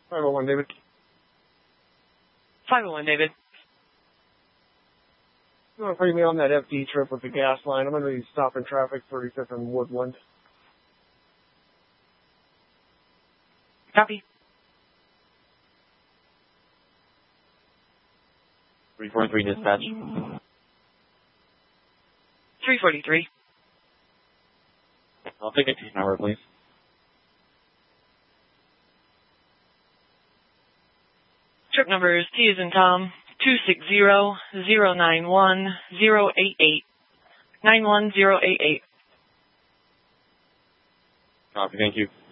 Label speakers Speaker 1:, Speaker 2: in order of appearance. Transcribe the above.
Speaker 1: 501, David.
Speaker 2: 501, David.
Speaker 1: You want to bring me on that FD trip with the gas line? I'm going to be stopping traffic 35th and Woodland.
Speaker 2: Copy.
Speaker 3: 343 dispatch.
Speaker 2: 343.
Speaker 3: I'll take a case number, please.
Speaker 2: Trip number is T as in Tom, 260-091-088. 91088.
Speaker 3: Copy, thank you.